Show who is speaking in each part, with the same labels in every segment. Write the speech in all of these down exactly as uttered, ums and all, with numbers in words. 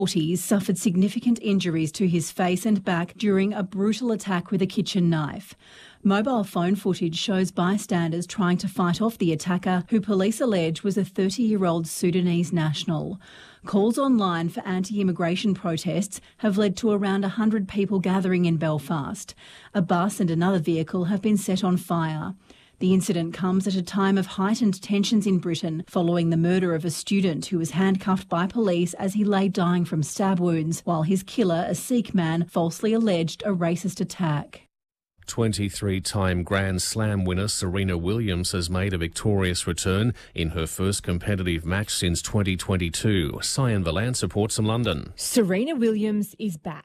Speaker 1: Ortiz suffered significant injuries to his face and back during a brutal attack with a kitchen knife. Mobile phone footage shows bystanders trying to fight off the attacker, who police allege was a thirty-year-old Sudanese national. Calls online for anti-immigration protests have led to around one hundred people gathering in Belfast. A bus and another vehicle have been set on fire. The incident comes at a time of heightened tensions in Britain following the murder of a student who was handcuffed by police as he lay dying from stab wounds, while his killer, a Sikh man, falsely alleged a racist attack.
Speaker 2: twenty-three-time Grand Slam winner Serena Williams has made a victorious return in her first competitive match since twenty twenty-two. Cyan Valance reports from London.
Speaker 3: Serena Williams is back.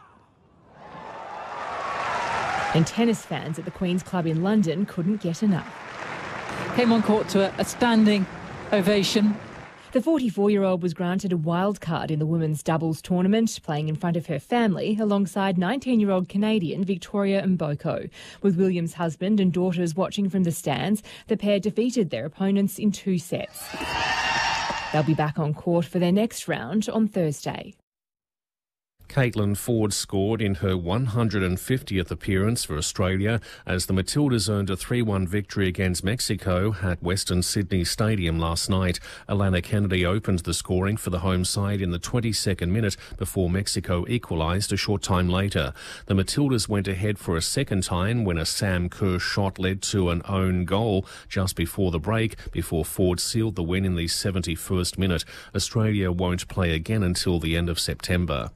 Speaker 3: And tennis fans at the Queen's Club in London couldn't get enough.
Speaker 4: Came on court to a, a standing ovation.
Speaker 3: The forty-four-year-old was granted a wild card in the women's doubles tournament, playing in front of her family alongside nineteen-year-old Canadian Victoria Mboko. With Williams' husband and daughters watching from the stands, the pair defeated their opponents in two sets. They'll be back on court for their next round on Thursday.
Speaker 2: Caitlin Foord scored in her one hundred fiftieth appearance for Australia as the Matildas earned a three one victory against Mexico at Western Sydney Stadium last night. Alana Kennedy opened the scoring for the home side in the twenty-second minute before Mexico equalised a short time later. The Matildas went ahead for a second time when a Sam Kerr shot led to an own goal just before the break, before Foord sealed the win in the seventy-first minute. Australia won't play again until the end of September.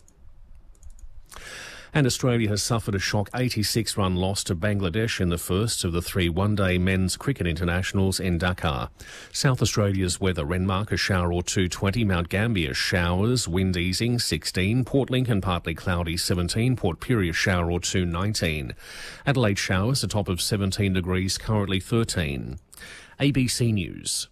Speaker 2: And Australia has suffered a shock eighty-six run loss to Bangladesh in the first of the three one-day men's cricket internationals in Dakar. South Australia's weather: Renmark a shower or two, twenty. Mount Gambier showers, wind easing, sixteen. Port Lincoln partly cloudy, seventeen. Port Pirie a shower or two, nineteen. Adelaide showers, a top of seventeen degrees, currently thirteen. A B C News.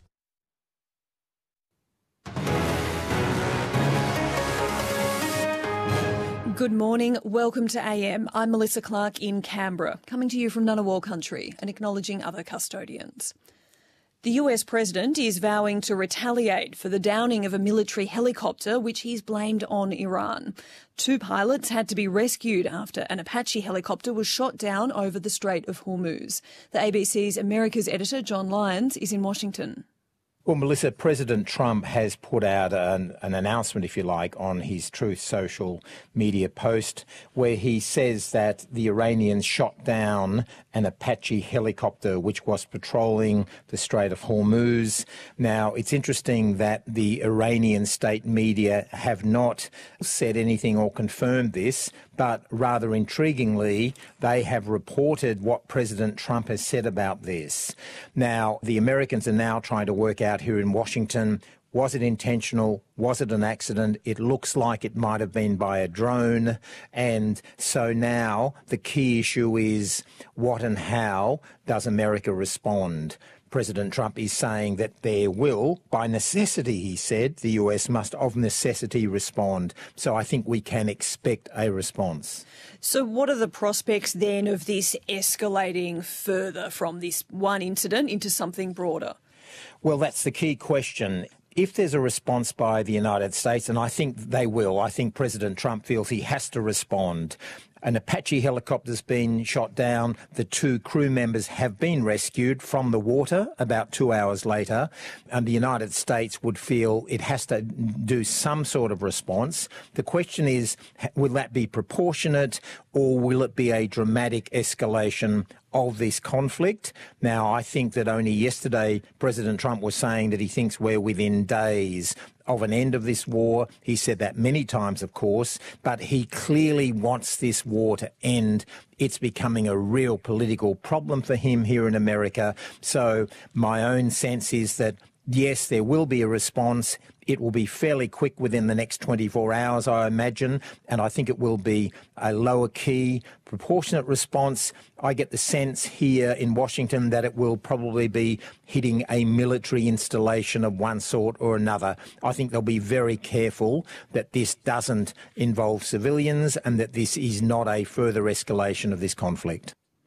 Speaker 5: Good morning. Welcome to A M. I'm Melissa Clark in Canberra, coming to you from Ngunnawal country and acknowledging other custodians. The U S president is vowing to retaliate for the downing of a military helicopter, which he's blamed on Iran. Two pilots had to be rescued after an Apache helicopter was shot down over the Strait of Hormuz. The A B C's America's editor, John Lyons, is in Washington.
Speaker 6: Well, Melissa, President Trump has put out an, an announcement, if you like, on his Truth Social media post where he says that the Iranians shot down an Apache helicopter which was patrolling the Strait of Hormuz. Now, it's interesting that the Iranian state media have not said anything or confirmed this, but rather intriguingly, they have reported what President Trump has said about this. Now, the Americans are now trying to work out here in Washington, was it intentional? Was it an accident? It looks like it might have been by a drone. And so now the key issue is what and how does America respond? President Trump is saying that there will, by necessity, he said, the U S must of necessity respond. So I think we can expect a response.
Speaker 5: So what are the prospects then of this escalating further from this one incident into something broader?
Speaker 6: Well, that's the key question. If there's a response by the United States, and I think they will, I think President Trump feels he has to respond. An Apache helicopter's been shot down. The two crew members have been rescued from the water about two hours later. And the United States would feel it has to do some sort of response. The question is, will that be proportionate or will it be a dramatic escalation of this conflict? Now, I think that only yesterday President Trump was saying that he thinks we're within days of an end of this war. He said that many times, of course, but he clearly wants this war to end. It's becoming a real political problem for him here in America. So my own sense is that, yes, there will be a response. It will be fairly quick within the next twenty-four hours, I imagine, and I think it will be a lower key, proportionate response. I get the sense here in Washington that it will probably be hitting a military installation of one sort or another. I think they'll be very careful that this doesn't involve civilians and that this is not a further escalation of this conflict.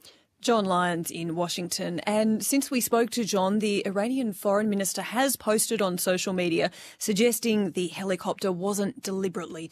Speaker 5: John Lyons in Washington. And since we spoke to John, the Iranian foreign minister has posted on social media suggesting the helicopter wasn't deliberately